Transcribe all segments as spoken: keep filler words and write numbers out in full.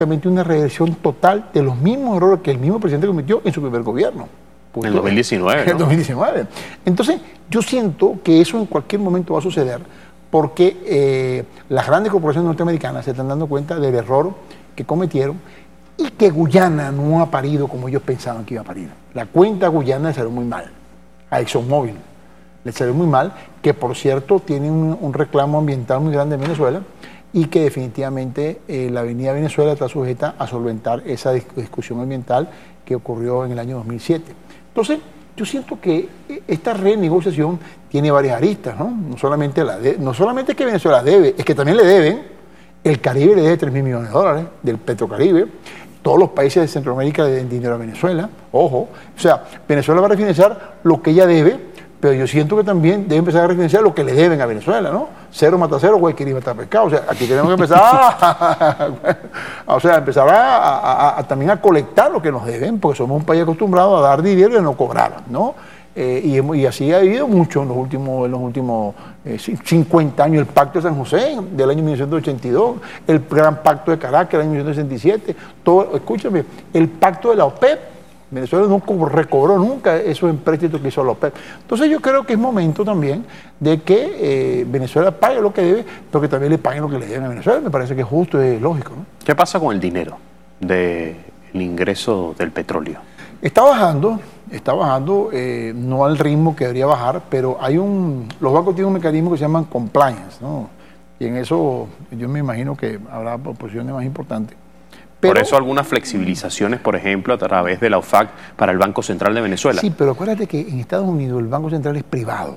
realmente una reversión total de los mismos errores que el mismo presidente cometió en su primer gobierno. En el dos mil diecinueve. En el dos mil diecinueve. Entonces, yo siento que eso en cualquier momento va a suceder porque eh, las grandes corporaciones norteamericanas se están dando cuenta del error que cometieron y que Guyana no ha parido como ellos pensaban que iba a parir. La cuenta Guyana le salió muy mal, a ExxonMobil le salió muy mal, que por cierto tiene un, un reclamo ambiental muy grande en Venezuela y que definitivamente eh, la Avenida Venezuela está sujeta a solventar esa dis discusión ambiental que ocurrió en el año dos mil siete. Entonces, yo siento que esta renegociación tiene varias aristas, ¿no? No solamente, la de, no solamente es que Venezuela debe, es que también le deben, el Caribe le debe tres mil millones de dólares, del Petrocaribe, todos los países de Centroamérica le deben dinero a Venezuela, ojo, o sea, Venezuela va a refinanciar lo que ella debe, pero yo siento que también debe empezar a refinanciar lo que le deben a Venezuela, ¿no? Cero mata cero, Guayquiri mata pescado. O sea, aquí tenemos que empezar a, o sea, empezar a, a, a, también a colectar lo que nos deben, porque somos un país acostumbrado a dar dinero y a no cobrar, ¿no? Eh, y, y así ha habido mucho en los últimos, en los últimos eh, cincuenta años. El Pacto de San José del año mil novecientos ochenta y dos, el Gran Pacto de Caracas del año mil novecientos sesenta y siete, todo, escúchame, el Pacto de la OPEP. Venezuela no recobró nunca esos empréstitos que hizo la OPEP. Entonces yo creo que es momento también de que eh, Venezuela pague lo que debe, pero que también le paguen lo que le deben a Venezuela. Me parece que es justo y es lógico, ¿no? ¿Qué pasa con el dinero del ingreso del petróleo? Está bajando, está bajando, eh, no al ritmo que debería bajar, pero hay un, los bancos tienen un mecanismo que se llama compliance, ¿no? Y en eso yo me imagino que habrá posiciones más importantes. Pero, por eso algunas flexibilizaciones, por ejemplo, a través de la O F A C para el Banco Central de Venezuela. Sí, pero acuérdate que en Estados Unidos el Banco Central es privado.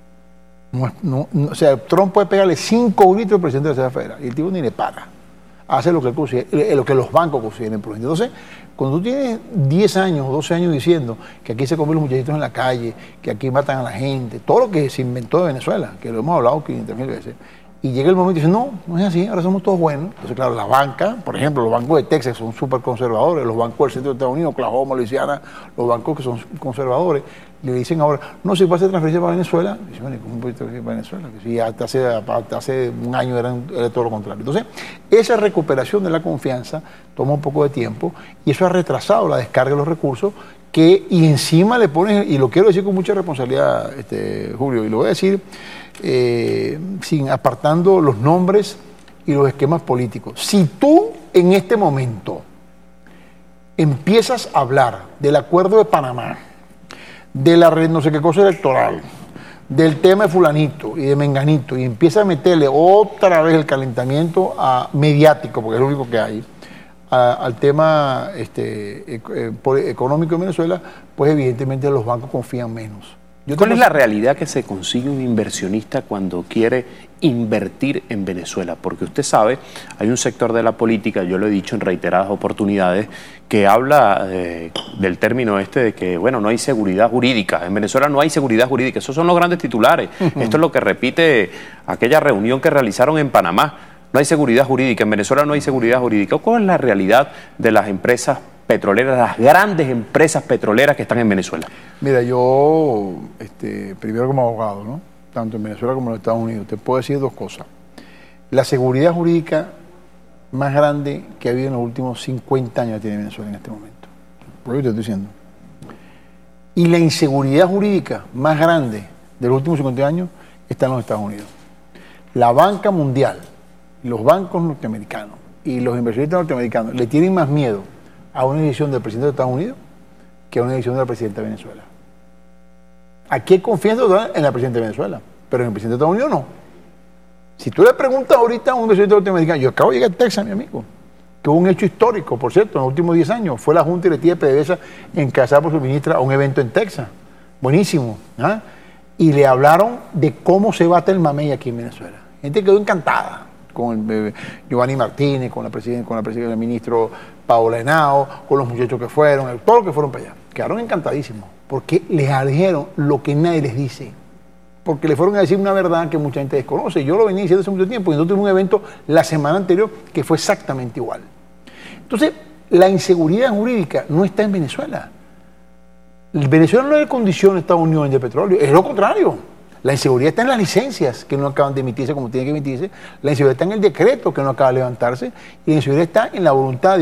No, no, no, o sea, Trump puede pegarle cinco gritos al presidente de la Reserva Federal y el tipo ni le para. Hace lo que, él considera, lo que los bancos consideren prudente. Entonces, cuando tú tienes diez años o doce años diciendo que aquí se comen los muchachitos en la calle, que aquí matan a la gente, todo lo que se inventó de Venezuela, que lo hemos hablado quinientas mil veces, y llega el momento y dice, no, no es así, ahora somos todos buenos. Entonces, claro, la banca, por ejemplo, los bancos de Texas son súper conservadores, los bancos del centro de Estados Unidos, Oklahoma, Luisiana, los bancos que son conservadores, le dicen ahora, no, si va a hacer transferencia para Venezuela, dice, bueno, ¿cómo puede transferencia para Venezuela? Que si hasta hace, hasta hace un año era, era todo lo contrario. Entonces, esa recuperación de la confianza toma un poco de tiempo y eso ha retrasado la descarga de los recursos que, y encima le pones, y lo quiero decir con mucha responsabilidad, este, Julio, y lo voy a decir, Eh, sin apartando los nombres y los esquemas políticos. Si tú en este momento empiezas a hablar del acuerdo de Panamá, de la red no sé qué cosa electoral, del tema de fulanito y de menganito, y empiezas a meterle otra vez el calentamiento a, mediático, porque es lo único que hay, a, al tema este, e, e, económico en Venezuela, pues evidentemente los bancos confían menos. Yo ¿Cuál es la realidad que se consigue un inversionista cuando quiere invertir en Venezuela? Porque usted sabe, hay un sector de la política, yo lo he dicho en reiteradas oportunidades, que habla eh, del término este de que, bueno, no hay seguridad jurídica. En Venezuela no hay seguridad jurídica. Esos son los grandes titulares. Uh-huh. Esto es lo que repite aquella reunión que realizaron en Panamá. No hay seguridad jurídica. En Venezuela no hay seguridad jurídica. ¿Cuál es la realidad de las empresas petroleras, las grandes empresas petroleras que están en Venezuela? Mira, yo, este, primero como abogado, ¿no? Tanto en Venezuela como en los Estados Unidos, te puedo decir dos cosas. La seguridad jurídica más grande que ha habido en los últimos cincuenta años tiene Venezuela en este momento. Por lo que te estoy diciendo. Y la inseguridad jurídica más grande de los últimos cincuenta años está en los Estados Unidos. La banca mundial, los bancos norteamericanos y los inversionistas norteamericanos le tienen más miedo a una decisión del presidente de Estados Unidos que a una decisión del presidente de Venezuela. Aquí hay confianza en la presidenta de Venezuela, pero en el presidente de Estados Unidos no. Si tú le preguntas ahorita a un inversionista norteamericano, yo acabo de llegar a Texas, mi amigo, que hubo un hecho histórico, por cierto, en los últimos diez años, fue la Junta Directiva de PDVSA encabezada por su ministra a un evento en Texas. Buenísimo. ¿Ah? Y le hablaron de cómo se bate el mamey aquí en Venezuela. Gente quedó encantada con el, eh, Giovanni Martínez, con la presidenta, con la presidenta, el ministro Paola Henao, con los muchachos que fueron, todos los que fueron para allá. Quedaron encantadísimos, porque les dijeron lo que nadie les dice. Porque le fueron a decir una verdad que mucha gente desconoce. Yo lo venía diciendo hace mucho tiempo, y nosotros tuvimos un evento la semana anterior que fue exactamente igual. Entonces, la inseguridad jurídica no está en Venezuela. Venezuela no es condición de Estados Unidos de petróleo, es lo contrario. La inseguridad está en las licencias que no acaban de emitirse como tienen que emitirse, la inseguridad está en el decreto que no acaba de levantarse y la inseguridad está en la voluntad de